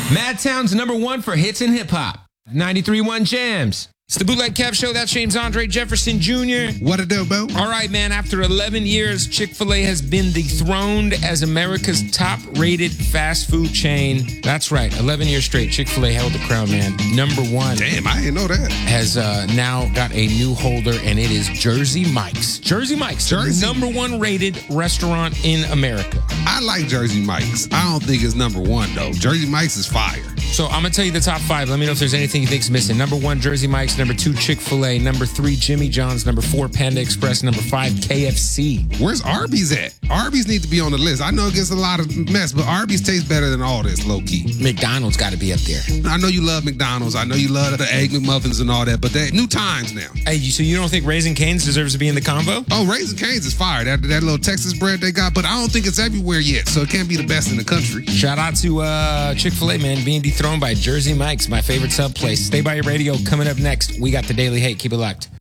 Madtown's #1 for hits and hip hop. 93.1 Jams. It's the Bootleg Kev Show. That's James Andre Jefferson Jr. What a dope, Bo. All right, man. After 11 years, Chick-fil-A has been dethroned as America's top-rated fast food chain. That's right. 11 years straight, Chick-fil-A held the crown, man. #1. Damn, I didn't know that. Has now got a new holder, and it is Jersey Mike's. Jersey Mike's, Jersey. #1 rated restaurant in America. I like Jersey Mike's. I don't think it's #1, though. Jersey Mike's is fire. So I'm going to tell you the top 5. Let me know if there's anything you think's missing. #1, Jersey Mike's. #2, Chick-fil-A. #3, Jimmy John's. #4, Panda Express. #5, KFC. Where's Arby's at? Arby's need to be on the list. I know it gets a lot of mess, but Arby's tastes better than all this, low-key. McDonald's got to be up there. I know you love McDonald's. I know you love the Egg McMuffins and all that, but they new times now. Hey, so you don't think Raising Cane's deserves to be in the combo? Oh, Raising Cane's is fire. That little Texas bread they got, but I don't think it's everywhere yet, so it can't be the best in the country. Shout out to Chick-fil-A, man, being dethroned by Jersey Mike's, my favorite sub place. Stay by your radio. Coming up next, we got the Daily Hate. Keep it locked.